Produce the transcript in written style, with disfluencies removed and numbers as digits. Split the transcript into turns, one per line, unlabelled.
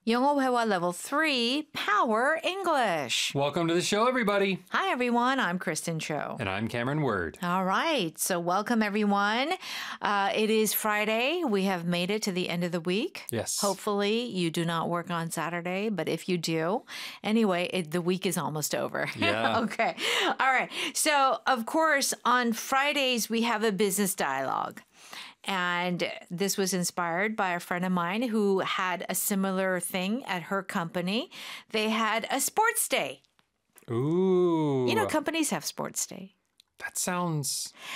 영어 회화 level 3, Power English.
Welcome to the show, everybody.
Hi, everyone. I'm Kristen Cho.
And I'm Cameron Word.
All right. So welcome, everyone. It is Friday. We have made it to the end of the week.
Yes.
Hopefully, you do not work on Saturday, but if you do, anyway, the week is almost over.
Yeah.
Okay. All right. So, of course, on Fridays, we have a business dialogue. And this was inspired by a friend of mine who had a similar thing at her company. They had a sports day.
Ooh.
You know, companies have sports day.
That sounds